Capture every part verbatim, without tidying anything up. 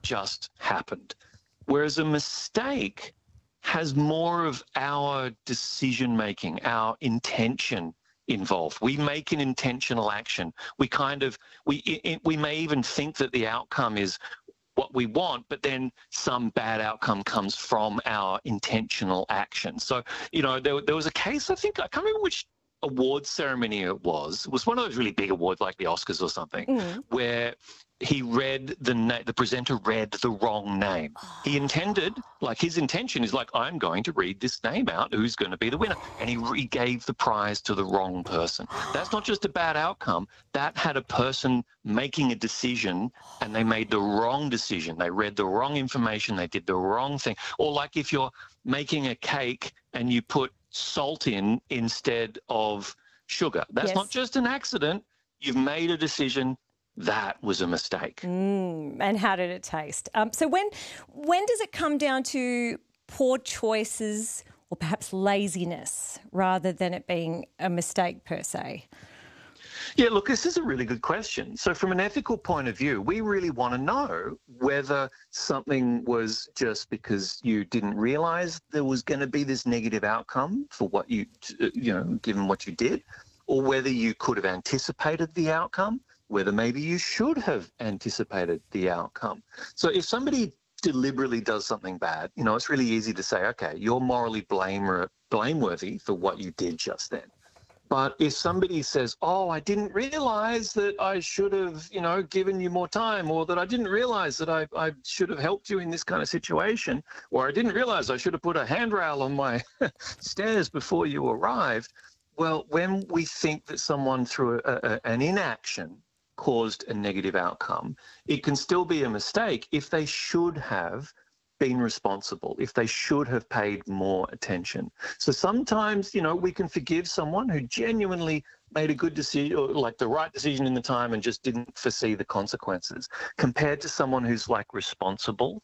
just happened. Whereas a mistake has more of our decision-making, our intention involved. We make an intentional action. We kind of, we, it, we may even think that the outcome is what we want, but then some bad outcome comes from our intentional action. So, you know, there, there was a case, I think, I can't remember which award ceremony it was. It was one of those really big awards like the Oscars or something, mm. where he read the na- the presenter read the wrong name. He intended, like his intention is like, I'm going to read this name out, who's going to be the winner. And he re- gave the prize to the wrong person. That's not just a bad outcome. That had a person making a decision and they made the wrong decision. They read the wrong information. They did the wrong thing. Or like if you're making a cake and you put salt in instead of sugar. That's yes. not just an accident. You've made a decision. That was a mistake. Mm, and how did it taste? Um, so when when does it come down to poor choices or perhaps laziness rather than it being a mistake per se? Yeah, look, this is a really good question. So from an ethical point of view, we really want to know whether something was just because you didn't realise there was going to be this negative outcome for what you, you know, given what you did, or whether you could have anticipated the outcome, whether maybe you should have anticipated the outcome. So if somebody deliberately does something bad, you know, it's really easy to say, okay, you're morally blame blameworthy for what you did just then. But if somebody says, oh, I didn't realise that I should have, you know, given you more time, or that I didn't realise that I, I should have helped you in this kind of situation, or I didn't realise I should have put a handrail on my stairs before you arrived. Well, when we think that someone through a, a, an inaction caused a negative outcome, it can still be a mistake if they should have been responsible, if they should have paid more attention. So sometimes, you know, we can forgive someone who genuinely made a good decision, or like the right decision in the time, and just didn't foresee the consequences, compared to someone who's like responsible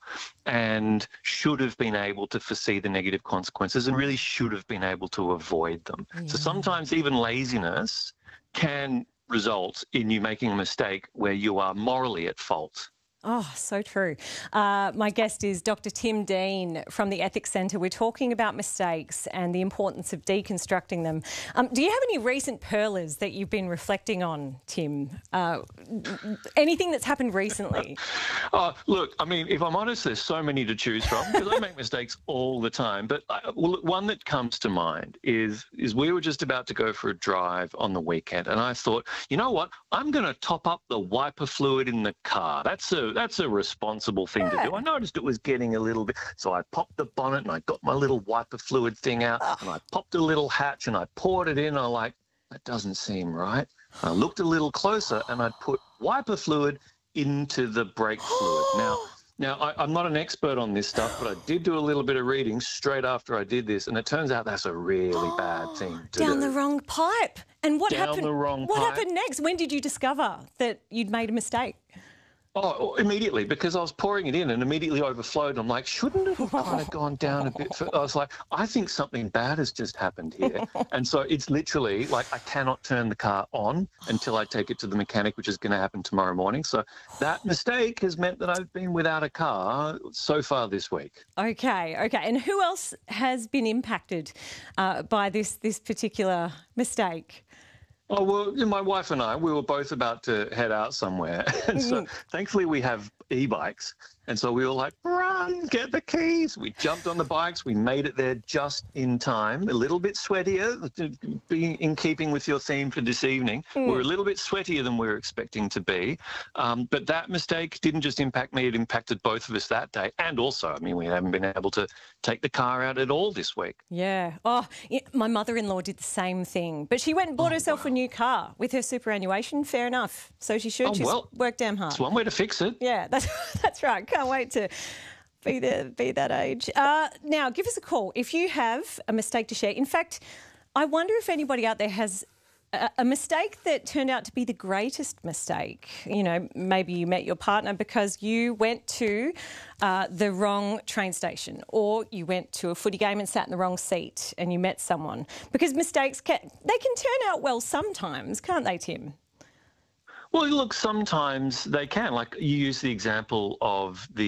and should have been able to foresee the negative consequences and really should have been able to avoid them. Yeah. So sometimes even laziness can result in you making a mistake where you are morally at fault. Oh, so true. Uh, my guest is Doctor Tim Dean from the Ethics Centre. We're talking about mistakes and the importance of deconstructing them. Um, do you have any recent pearlers that you've been reflecting on, Tim? Uh, anything that's happened recently? Oh, look, I mean, if I'm honest, there's so many to choose from because I make mistakes all the time. But I, well, one that comes to mind is, is we were just about to go for a drive on the weekend, and I thought, you know what, I'm going to top up the wiper fluid in the car. That's a That's a responsible thing yeah. to do. I noticed it was getting a little bit, so I popped the bonnet and I got my little wiper fluid thing out oh. and I popped a little hatch and I poured it in. I'm like, that doesn't seem right. I looked a little closer and I'd put wiper fluid into the brake fluid. Now, now I, I'm not an expert on this stuff, but I did do a little bit of reading straight after I did this, and it turns out that's a really bad thing to Down do. the wrong pipe. And what Down happened? the wrong what pipe. happened next? When did you discover that you'd made a mistake? Oh, immediately, because I was pouring it in and immediately overflowed. I'm like, shouldn't it have kind of gone down a bit? For, I was like, I think something bad has just happened here. And so it's literally like I cannot turn the car on until I take it to the mechanic, which is going to happen tomorrow morning. So that mistake has meant that I've been without a car so far this week. Okay, okay. And who else has been impacted uh, by this this particular mistake? Oh, well, my wife and I, we were both about to head out somewhere. And so thankfully we have e-bikes. And so we were like, run, get the keys. We jumped on the bikes. We made it there just in time. A little bit sweatier, being in keeping with your theme for this evening. Mm. We're a little bit sweatier than we were expecting to be. Um, but that mistake didn't just impact me. It impacted both of us that day. And also, I mean, we haven't been able to take the car out at all this week. Yeah. Oh, yeah, my mother-in-law did the same thing. But she went and bought oh, herself wow. a new car with her superannuation. Fair enough. So she should. Oh, She's well, worked damn hard. It's one way to fix it. Yeah, that's, that's right. Can't wait to be the be that age. Uh, now, give us a call if you have a mistake to share. In fact, I wonder if anybody out there has a, a mistake that turned out to be the greatest mistake. You know, maybe you met your partner because you went to uh, the wrong train station, or you went to a footy game and sat in the wrong seat and you met someone. Because mistakes can they can turn out well sometimes, can't they, Tim? Well, look, sometimes they can. Like you use the example of the